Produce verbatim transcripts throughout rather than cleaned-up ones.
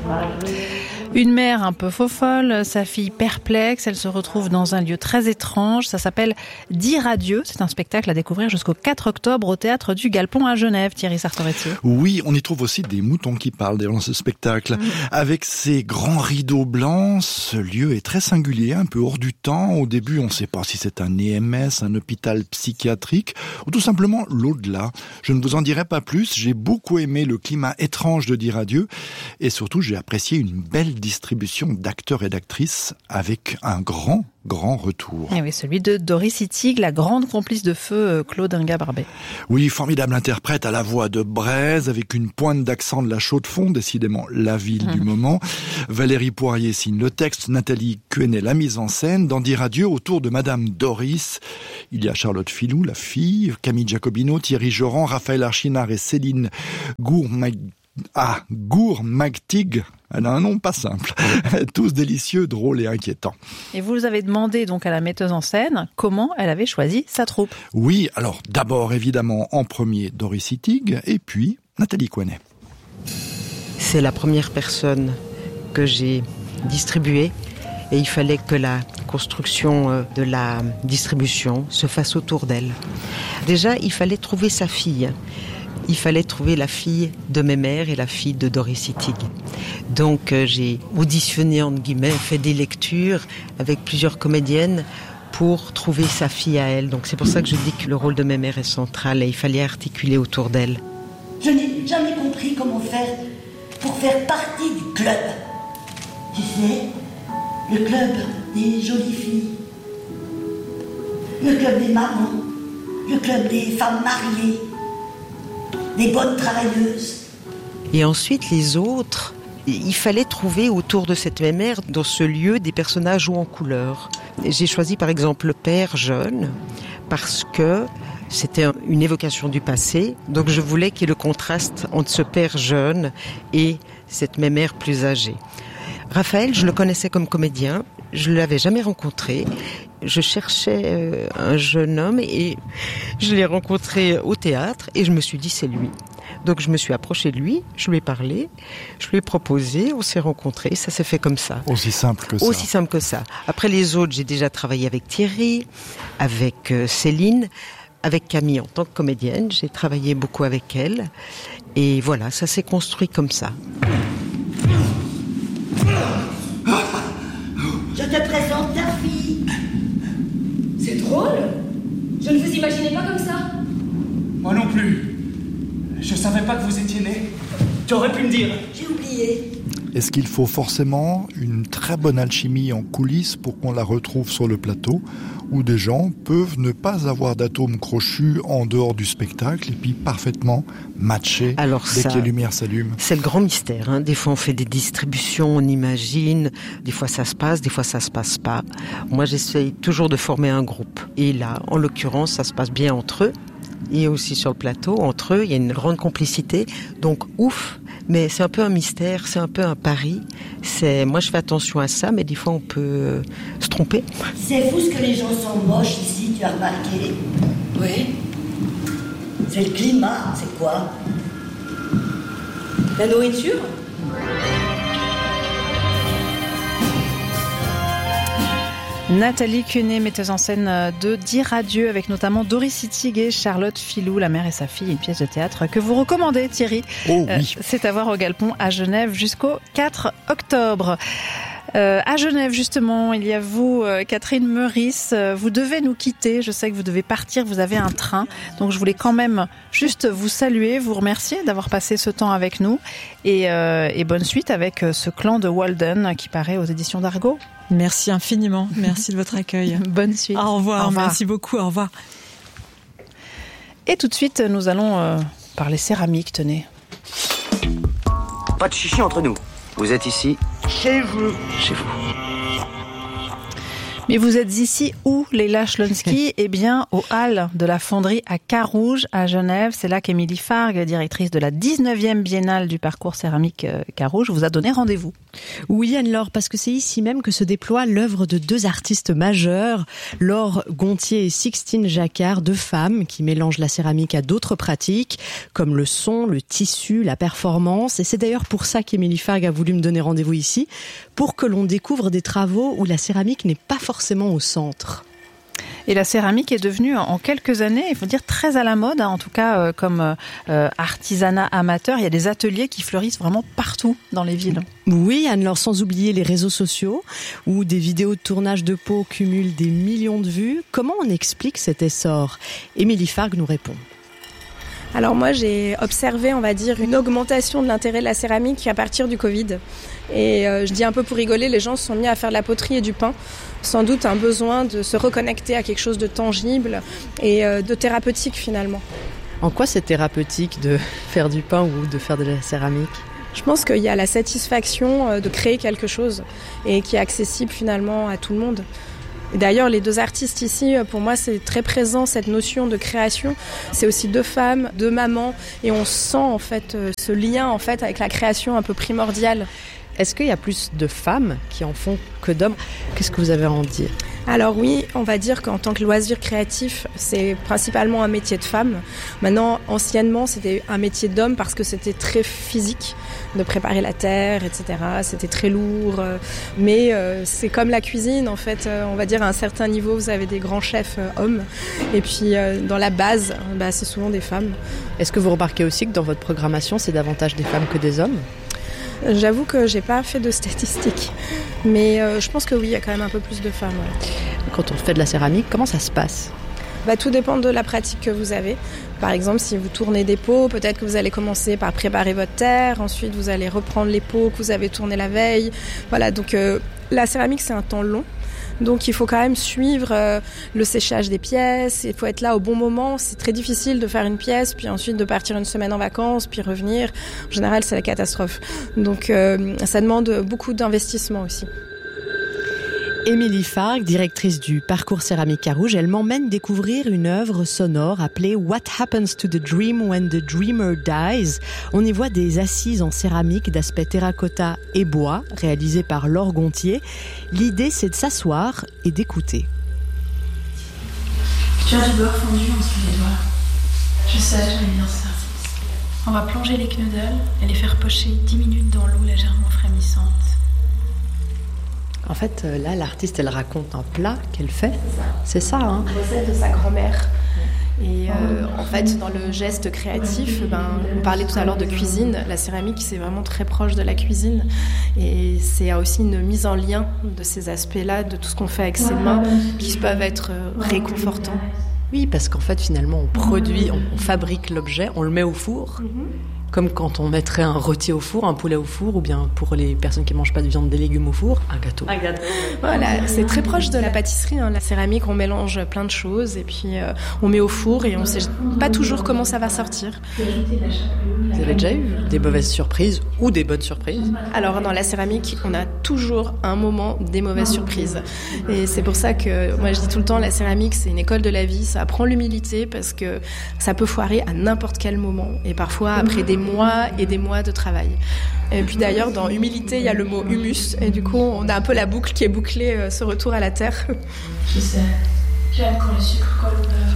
Une mère un peu faux-folle, sa fille perplexe, elle se retrouve dans un lieu très étrange. Ça s'appelle Dire adieu. C'est un spectacle à découvrir jusqu'au quatre octobre au Théâtre du Galpon à Genève, Thierry Sartoretti. Oui, on y trouve aussi des moutons qui parlent dans ce spectacle. Mmh. Avec ses grands rideaux blancs, ce lieu est très singulier, un peu hors du temps. Au début, on ne sait pas si c'est un E M S, un hôpital psychiatrique ou tout simplement l'au-delà. Je ne vous en dirai pas plus. J'ai beaucoup aimé le climat étrange de Dire adieu et surtout, j'ai apprécié une belle distribution d'acteurs et d'actrices avec un grand, grand retour. Et oui, celui de Doris Ittig, la grande complice de feu Claude Inga-Barbet. Oui, formidable interprète à la voix de braise, avec une pointe d'accent de la Chaux-de-Fonds, décidément la ville mmh. du moment. Valérie Poirier signe le texte, Nathalie Quenet la mise en scène. Dans Dire adieu, autour de Madame Doris, il y a Charlotte Filou, la fille, Camille Giacobino, Thierry Joran, Raphaël Archinard et Céline Gourmag... Ah, Gourmagtig. Elle a un nom pas simple. Tous délicieux, drôles et inquiétants. Et vous avez demandé donc à la metteuse en scène comment elle avait choisi sa troupe. Oui, alors d'abord évidemment en premier Doris Ittig et puis Nathalie Quenet. C'est la première personne que j'ai distribuée et il fallait que la construction de la distribution se fasse autour d'elle. Déjà, il fallait trouver sa fille. Il fallait trouver la fille de mes mères et la fille de Doris Ittig. Donc euh, j'ai auditionné, entre guillemets, fait des lectures avec plusieurs comédiennes pour trouver sa fille à elle. Donc c'est pour ça que je dis que le rôle de mes mères est central et il fallait articuler autour d'elle. Je n'ai jamais compris comment faire pour faire partie du club. Tu sais, le club des jolies filles, le club des mamans, le club des femmes mariées, des bonnes travailleuses. Et ensuite, les autres, il fallait trouver autour de cette même mère, dans ce lieu, des personnages hauts en couleur. J'ai choisi par exemple le père jeune, parce que c'était une évocation du passé. Donc je voulais qu'il y ait le contraste entre ce père jeune et cette même mère plus âgée. Raphaël, je le connaissais comme comédien, je ne l'avais jamais rencontré. Je cherchais euh, un jeune homme et je l'ai rencontré au théâtre et je me suis dit c'est lui. Donc je me suis approchée de lui, je lui ai parlé, je lui ai proposé, on s'est rencontrés, ça s'est fait comme ça. Aussi simple que ça. Aussi simple que ça. Après les autres, j'ai déjà travaillé avec Thierry, avec euh, Céline, avec Camille en tant que comédienne, j'ai travaillé beaucoup avec elle et voilà, ça s'est construit comme ça. Je te présente ta fille. C'est drôle. Je ne vous imaginais pas comme ça. Moi non plus. Je savais pas que vous étiez né. Tu aurais pu me dire. J'ai oublié. Est-ce qu'il faut forcément une très bonne alchimie en coulisses pour qu'on la retrouve sur le plateau, où des gens peuvent ne pas avoir d'atomes crochus en dehors du spectacle et puis parfaitement matcher Alors dès ça, que les lumières s'allument? C'est le grand mystère. Hein. Des fois on fait des distributions, on imagine. Des fois ça se passe, des fois ça se passe pas. Moi j'essaye toujours de former un groupe. Et là, en l'occurrence, ça se passe bien entre eux. Et aussi sur le plateau, entre eux, il y a une grande complicité. Donc ouf, mais c'est un peu un mystère, c'est un peu un pari. C'est, moi je fais attention à ça, mais des fois on peut euh, se tromper. C'est fou ce que les gens sont moches ici, tu as remarqué? Oui. C'est le climat, c'est quoi? La nourriture? Nathalie Quenet, metteuse en scène de Dire adieu, avec notamment Doris Ittig et Charlotte Filou, La mère et sa fille, une pièce de théâtre que vous recommandez, Thierry. Oh oui. Euh, c'est à voir au Galpon à Genève jusqu'au quatre octobre. Euh, à Genève, justement, il y a vous, euh, Catherine Meurice. Euh, vous devez nous quitter. Je sais que vous devez partir. Vous avez un train. Donc, je voulais quand même juste vous saluer, vous remercier d'avoir passé ce temps avec nous. Et, euh, et bonne suite avec ce clan de Walden qui paraît aux éditions d'Argo. Merci infiniment. Merci de votre accueil. Bonne suite. Au revoir. Au revoir. Merci beaucoup. Au revoir. Et tout de suite, nous allons euh, parler céramique. Tenez. Pas de chichi entre nous. Vous êtes ici? Chez vous. Chez vous. Mais vous êtes ici où, Leila Schlonsky? Eh bien, au hall de la Fonderie à Carouge, à Genève. C'est là qu'Émilie Fargue, directrice de la dix-neuvième biennale du parcours céramique Carouge, vous a donné rendez-vous. Oui, Anne-Laure, parce que c'est ici même que se déploie l'œuvre de deux artistes majeurs, Laure Gontier et Sixtine Jacquard, deux femmes qui mélangent la céramique à d'autres pratiques, comme le son, le tissu, la performance. Et c'est d'ailleurs pour ça qu'Émilie Fargue a voulu me donner rendez-vous ici, pour que l'on découvre des travaux où la céramique n'est pas forcément au centre. Et la céramique est devenue en quelques années, il faut dire, très à la mode, hein, en tout cas euh, comme euh, artisanat amateur. Il y a des ateliers qui fleurissent vraiment partout dans les villes. Oui, Anne-Laure, sans oublier les réseaux sociaux où des vidéos de tournage de peau cumulent des millions de vues. Comment on explique cet essor ? Émilie Fargue nous répond. Alors moi, j'ai observé, on va dire, une augmentation de l'intérêt de la céramique à partir du Covid. Et euh, je dis un peu pour rigoler, les gens se sont mis à faire de la poterie et du pain. Sans doute un besoin de se reconnecter à quelque chose de tangible et euh, de thérapeutique finalement. En quoi c'est thérapeutique de faire du pain ou de faire de la céramique ? Je pense qu'il y a la satisfaction de créer quelque chose et qui est accessible finalement à tout le monde. Et d'ailleurs, les deux artistes ici, pour moi, c'est très présent, cette notion de création. C'est aussi deux femmes, deux mamans, et on sent en fait ce lien en fait avec la création un peu primordiale. Est-ce qu'il y a plus de femmes qui en font que d'hommes ? Qu'est-ce que vous avez à en dire ? Alors oui, on va dire qu'en tant que loisir créatif, c'est principalement un métier de femme. Maintenant, anciennement, c'était un métier d'homme parce que c'était très physique, de préparer la terre, et cetera. C'était très lourd. Mais euh, c'est comme la cuisine, en fait. On va dire à un certain niveau, vous avez des grands chefs euh, hommes. Et puis, euh, dans la base, bah, c'est souvent des femmes. Est-ce que vous remarquez aussi que dans votre programmation, c'est davantage des femmes que des hommes ? J'avoue que j'ai pas fait de statistiques, mais euh, je pense que oui, il y a quand même un peu plus de femmes. Ouais. Quand on fait de la céramique, comment ça se passe ? Bah, tout dépend de la pratique que vous avez. Par exemple, si vous tournez des pots, peut-être que vous allez commencer par préparer votre terre, ensuite vous allez reprendre les pots que vous avez tournés la veille. Voilà, donc euh, la céramique, c'est un temps long. Donc il faut quand même suivre euh, le séchage des pièces, il faut être là au bon moment. C'est très difficile de faire une pièce, puis ensuite de partir une semaine en vacances, puis revenir. En général, c'est la catastrophe. Donc euh, ça demande beaucoup d'investissement aussi. Émilie Fargue, directrice du Parcours Céramique Carouge, elle m'emmène découvrir une œuvre sonore appelée What Happens to the Dream When the Dreamer Dies. On y voit des assises en céramique d'aspect terracotta et bois, réalisées par Laure Gontier. L'idée, c'est de s'asseoir et d'écouter. Tu as du beurre fondu entre les doigts. Je sais, j'aime bien ça. On va plonger les knuddels et les faire pocher dix minutes dans l'eau légèrement frémissante. En fait, là, l'artiste, elle raconte un plat qu'elle fait. C'est ça, hein ? Une recette de sa grand-mère. Et euh, en fait, dans le geste créatif, ben, on parlait tout à l'heure de cuisine. La céramique, c'est vraiment très proche de la cuisine. Et c'est aussi une mise en lien de ces aspects-là, de tout ce qu'on fait avec ses mains, qui peuvent être réconfortants. Oui, parce qu'en fait, finalement, on produit, on fabrique l'objet, on le met au four. Mm-hmm. Comme quand on mettrait un rôti au four, un poulet au four, ou bien pour les personnes qui ne mangent pas de viande, des légumes au four, un gâteau. Un gâteau. Voilà, c'est très proche de la pâtisserie. Hein. La céramique, on mélange plein de choses et puis euh, on met au four et on ne sait pas toujours comment ça va sortir. Vous avez déjà eu des mauvaises surprises ou des bonnes surprises ? Alors dans la céramique, on a toujours un moment des mauvaises surprises. Et c'est pour ça que moi je dis tout le temps, la céramique, c'est une école de la vie. Ça apprend l'humilité parce que ça peut foirer à n'importe quel moment. Et parfois, après des mois et des mois de travail. Et puis d'ailleurs, dans humilité, il y a le mot humus. Et du coup, on a un peu la boucle qui est bouclée, euh, ce retour à la terre. Je sais. J'aime quand le sucre colle au beurre.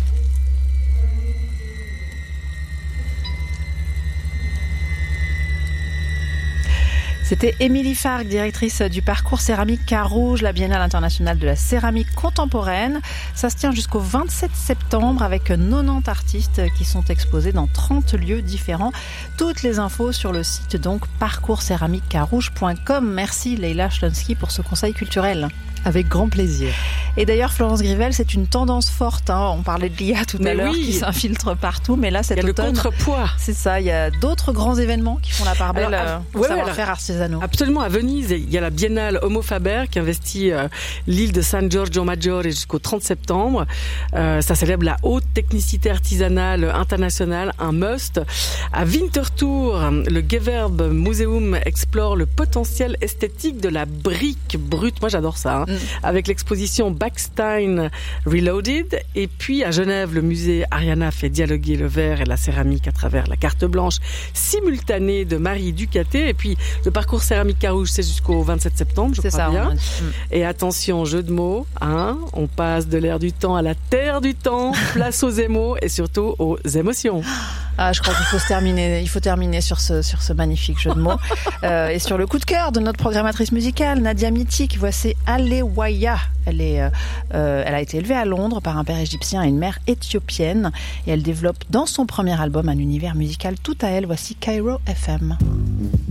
C'était Émilie Fargue, directrice du Parcours Céramique Carouge, la Biennale internationale de la céramique contemporaine. Ça se tient jusqu'au vingt-sept septembre avec quatre-vingt-dix artistes qui sont exposés dans trente lieux différents. Toutes les infos sur le site donc parcours céramique carouge point com. Merci Leïla Chlonsky pour ce conseil culturel. Avec grand plaisir. Et d'ailleurs, Florence Grivel, c'est une tendance forte. Hein. On parlait de l'I A tout mais à l'heure, oui. qui s'infiltre partout. Mais là, cet automne... Il y a automne, le contrepoids. C'est ça, il y a d'autres grands événements qui font la part belle alors, pour ouais, savoir-faire alors, artisanaux. Absolument, à Venise, il y a la Biennale Homo Faber qui investit euh, l'île de San Giorgio Maggiore jusqu'au trente septembre. Euh, ça célèbre la haute technicité artisanale internationale, un must. À Winterthur, le Gewerbe Museum explore le potentiel esthétique de la brique brute. Moi, j'adore ça. Hein. avec l'exposition Backstein Reloaded. Et puis à Genève, le musée Ariana fait dialoguer le verre et la céramique à travers la carte blanche simultanée de Marie Ducaté. Et puis le parcours céramique Carouge, c'est jusqu'au vingt-sept septembre, je c'est crois ça, bien. On... Et attention, jeu de mots, hein, on passe de l'ère du temps à la terre du temps, place aux émaux et surtout aux émotions. Ah, je crois qu'il faut se terminer, il faut terminer sur ce, sur ce magnifique jeu de mots. Euh, et sur le coup de cœur de notre programmatrice musicale, Nadia Mythique, voici Alewaya. Elle est, euh, elle a été élevée à Londres par un père égyptien et une mère éthiopienne. Et elle développe dans son premier album un univers musical tout à elle. Voici Cairo F M.